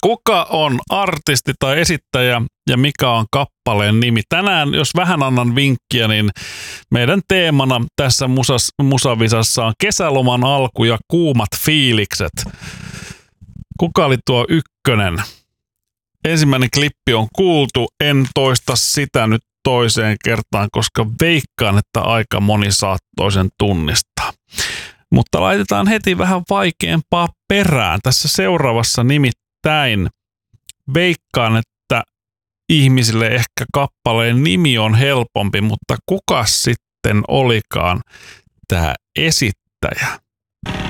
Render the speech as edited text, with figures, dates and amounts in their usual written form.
Kuka on artisti tai esittäjä ja mikä on kappaleen nimi? Tänään, jos vähän annan vinkkiä, niin meidän teemana tässä musavisassa on kesäloman alku ja kuumat fiilikset. Kuka oli tuo ykkönen? Ensimmäinen klippi on kuultu, en toista sitä nyt toiseen kertaan, koska veikkaan, että aika moni saattoi sen tunnistaa. Mutta laitetaan heti vähän vaikeampaa perään. Tässä seuraavassa nimittäin veikkaan, että ihmisille ehkä kappaleen nimi on helpompi, mutta kuka sitten olikaan tämä esittäjä?